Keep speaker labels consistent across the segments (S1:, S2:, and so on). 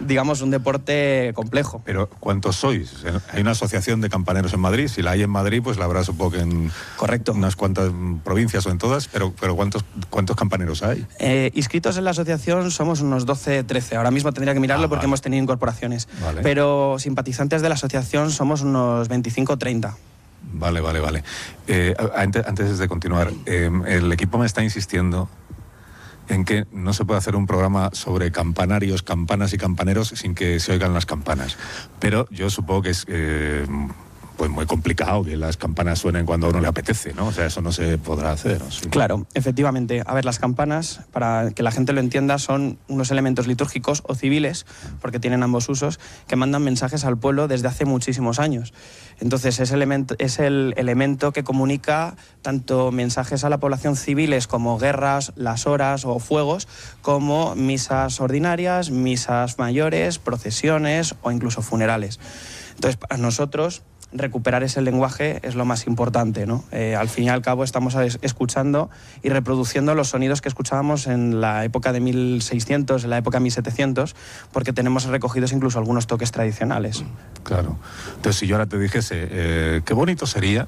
S1: digamos, un deporte complejo.
S2: Pero ¿cuántos sois? Hay una asociación de campaneros en Madrid. Si la hay en Madrid, pues la habrá, supongo que en
S1: Correcto.
S2: unas cuantas provincias o en todas, pero ¿cuántos campaneros hay?
S1: Inscritos en la asociación somos unos 12, 13. Ahora mismo tendría que mirarlo porque hemos tenido incorporaciones.
S2: Vale.
S1: Pero simpatizantes de la asociación somos unos 25 o 30.
S2: Vale. Antes de continuar, el equipo me está insistiendo en que no se puede hacer un programa sobre campanarios, campanas y campaneros sin que se oigan las campanas. Pero yo supongo que es pues muy complicado que las campanas suenen cuando a uno le apetece, ¿no? O sea, eso no se podrá hacer, ¿no? Sí.
S1: Claro, efectivamente. A ver, las campanas, para que la gente lo entienda, son unos elementos litúrgicos o civiles, porque tienen ambos usos, que mandan mensajes al pueblo desde hace muchísimos años. Entonces, es el elemento que comunica tanto mensajes a la población civiles como guerras, las horas o fuegos, como misas ordinarias, misas mayores, procesiones o incluso funerales. Entonces, para nosotros, recuperar ese lenguaje es lo más importante, ¿no? Al fin y al cabo estamos escuchando y reproduciendo los sonidos que escuchábamos en la época de 1600, en la época de 1700, porque tenemos recogidos incluso algunos toques tradicionales.
S2: Claro. Entonces, si yo ahora te dijese, qué bonito sería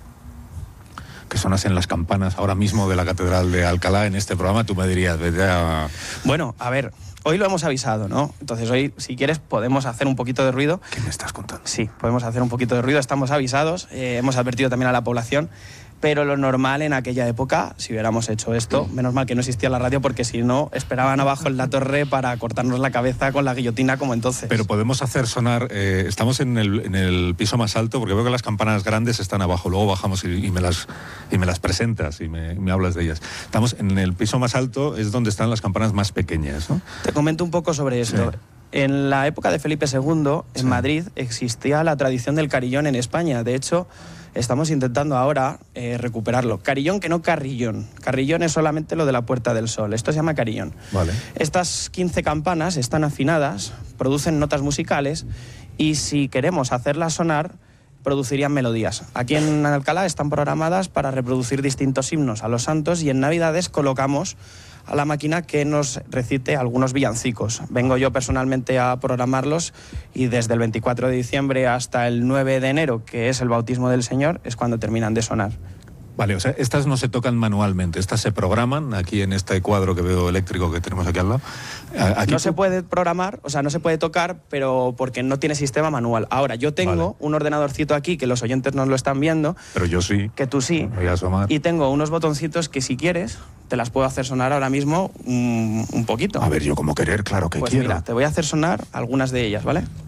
S2: que sonasen las campanas ahora mismo de la Catedral de Alcalá en este programa, tú me dirías,
S1: Bueno, a ver, hoy lo hemos avisado, ¿no? Entonces hoy, si quieres, podemos hacer un poquito de ruido.
S2: ¿Qué me estás contando?
S1: Sí, podemos hacer un poquito de ruido, estamos avisados, hemos advertido también a la población, pero lo normal en aquella época, si hubiéramos hecho esto, menos mal que no existía la radio, porque si no, esperaban abajo en la torre para cortarnos la cabeza con la guillotina como entonces.
S2: Pero podemos hacer sonar, estamos en el piso más alto, porque veo que las campanas grandes están abajo, luego bajamos y me las presentas y me hablas de ellas. Estamos en el piso más alto, es donde están las campanas más pequeñas, ¿no?
S1: Te comento un poco sobre esto. Sí. En la época de Felipe II, en Madrid, existía la tradición del carillón en España. De hecho, estamos intentando ahora recuperarlo. Carillón que no carrillón. Carrillón es solamente lo de la Puerta del Sol. Esto se llama carillón.
S2: Vale.
S1: Estas 15 campanas están afinadas, producen notas musicales y si queremos hacerlas sonar, producirían melodías. Aquí en Alcalá están programadas para reproducir distintos himnos a los santos y en Navidades colocamos a la máquina que nos recite algunos villancicos. Vengo yo personalmente a programarlos y desde el 24 de diciembre hasta el 9 de enero, que es el bautismo del Señor, es cuando terminan de sonar.
S2: Vale, o sea, estas no se tocan manualmente, estas se programan aquí en este cuadro que veo eléctrico que tenemos aquí al lado. Aquí
S1: no se puede programar, o sea, no se puede tocar, pero porque no tiene sistema manual. Ahora, yo tengo un ordenadorcito aquí, que los oyentes no lo están viendo.
S2: Pero yo sí.
S1: Que tú sí.
S2: Voy a asomar.
S1: Y tengo unos botoncitos que si quieres, te las puedo hacer sonar ahora mismo un poquito.
S2: A ver, yo como querer, claro que
S1: pues
S2: quiero.
S1: Mira, te voy a hacer sonar algunas de ellas, ¿vale?